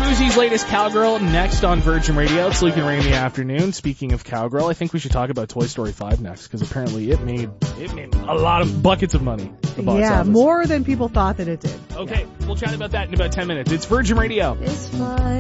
Uzi's latest Cowgirl next on Virgin Radio. It's Luke and Ray in the afternoon. Speaking of Cowgirl, I think we should talk about Toy Story 5 next, because apparently it made a lot of buckets of money. The box office. More than people thought that it did. Okay, we'll chat about that in about 10 minutes. It's Virgin Radio. It's fine.